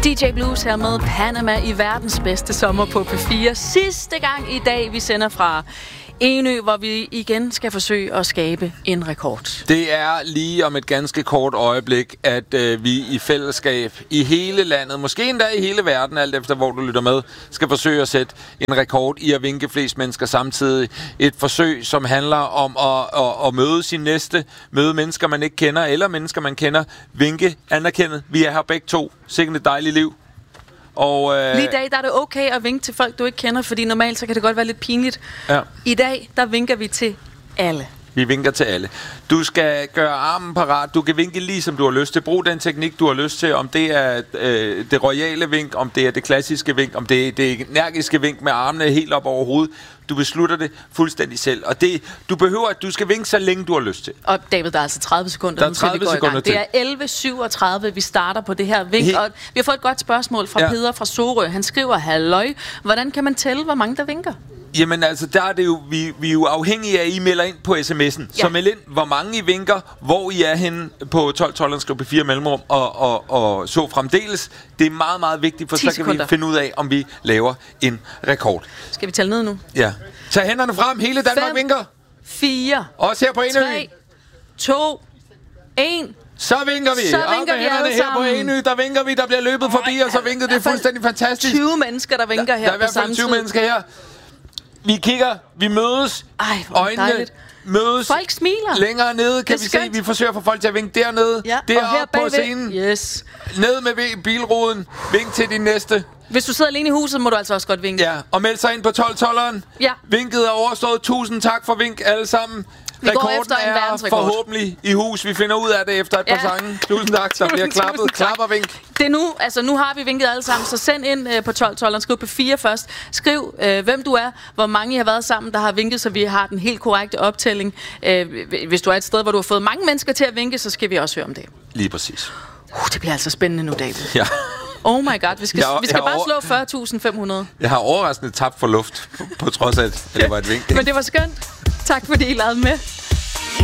DJ Blues her med Panama i verdens bedste sommer på P4. Sidste gang i dag, vi sender fra Enø, hvor vi igen skal forsøge at skabe en rekord. Det er lige om et ganske kort øjeblik, at vi i fællesskab i hele landet, måske endda i hele verden, alt efter hvor du lytter med, skal forsøge at sætte en rekord i at vinke flest mennesker samtidig. Et forsøg, som handler om at møde sin næste, møde mennesker, man ikke kender, eller mennesker, man kender. Vinke, anerkende. Vi er her begge to. Sikkert et dejligt liv. Og, lige i dag der er det okay at vinke til folk, du ikke kender, fordi normalt så kan det godt være lidt pinligt. Ja. I dag, der vinker vi til alle. Vi vinker til alle. Du skal gøre armen parat. Du kan vinke lige som du har lyst til. Brug den teknik, du har lyst til. Om det er det royale vink, om det er det klassiske vink, om det er det energiske vink med armene helt op over hovedet. Du beslutter det fuldstændig selv. Og du behøver, at du skal vinke så længe du har lyst til. Og David, der er altså 30 sekunder. Der er 30 sekunder til. Det er 11.37, vi starter på det her vink. Og vi har fået et godt spørgsmål fra Peder fra Sorø. Han skriver, halløj, hvordan kan man tælle, hvor mange der vinker? Jamen altså, der er det jo, vi er jo afhængige af, at I melder ind på sms'en. Så meld ind, hvor mange I vinker, hvor I er henne på 1212, skriv P4 mellemrum, og så fremdeles. Det er meget, meget vigtigt, for så kan vi finde ud af, om vi laver en rekord. Skal vi tælle ned nu? Ja. Tag hænderne frem, hele Danmark 5, vinker. 4, også her på Enø. 3, 2, 1... Så vinker vi. Så vinker vi alle her på Enø, der vinker vi, der bliver løbet forbi, og så vinker det fuldstændig fantastisk. 20 mennesker, der vinker her på samme tid. Der er i hvert fald 20 mennesker her. Vi kigger, vi mødes, øjnene mødes. Folk smiler. Længere nede kan vi se, vi forsøger at få folk til at vinke dernede. Ja, deroppe på scenen. Yes. Ned med bilruden. Vink til din næste. Hvis du sidder alene i huset, må du altså også godt vinke. Ja, og meld sig ind på 1212'eren. Ja. Vinket er overstået. Tusind tak for vink alle sammen. Vi går efter en verdensrekord. Forhåbentlig i hus. Vi finder ud af det efter et par sange. Tusind tak. Der bliver klappet. Klap og vink. Det er nu, altså nu har vi vinket alle sammen, så send ind på 1212'eren. Skriv på 4 først. Skriv, hvem du er, hvor mange I har været sammen, der har vinket, så vi har den helt korrekte optælling. Hvis du er et sted, hvor du har fået mange mennesker til at vinke, så skal vi også høre om det. Lige præcis. Det bliver altså spændende nu, David. Ja. Oh my god, vi skal bare slå 40.500. Jeg har overraskende tabt for luft, på trods af, at det var et vink. Men det var skønt. Tak fordi I lavede med.